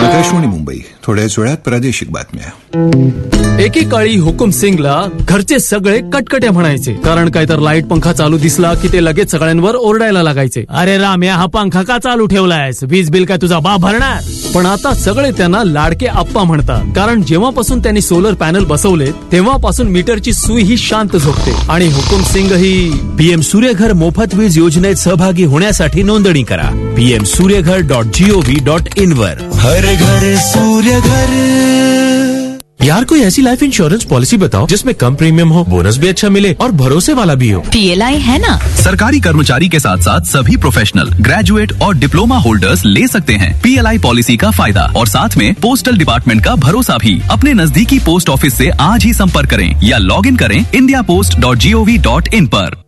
आकाशवाणी मुंबई. थोड्याच वेळात प्रादेशिक बातम्या. एकेकाळी हुकुम सिंगला घरचे सगळे कटकटे म्हणायचे, कारण काय तर लाईट पंखा चालू दिसला की ते लगेच सगळ्यांवर ओरडायला लागायचे, अरे राम्या हा पंखा का चालू ठेवलायस, वीज बिल काय तुझा बाप भरणार. पण आता सगळे त्यांना लाडके आप्पा म्हणतात, कारण जेव्हापासून त्यांनी सोलर पॅनल बसवले तेव्हापासून मीटरची सुई ही शांत झोपते. आणि हुकुम सिंग ही पीएम सूर्यघर मोफत वीज योजनेत सहभागी होण्यासाठी नोंदणी करा. pmsuryaghar.gov.in वर. हर घर सूर्य घर. यार कोई ऐसी लाइफ इंश्योरेंस पॉलिसी बताओ जिसमें कम प्रीमियम हो, बोनस भी अच्छा मिले और भरोसे वाला भी हो. PLI है ना. सरकारी कर्मचारी के साथ साथ सभी प्रोफेशनल, ग्रेजुएट और डिप्लोमा होल्डर्स ले सकते हैं PLI पॉलिसी का फायदा और साथ में पोस्टल डिपार्टमेंट का भरोसा भी. अपने नजदीकी पोस्ट ऑफिस से आज ही संपर्क करें या लॉग इन करें indiapost.gov.in पर.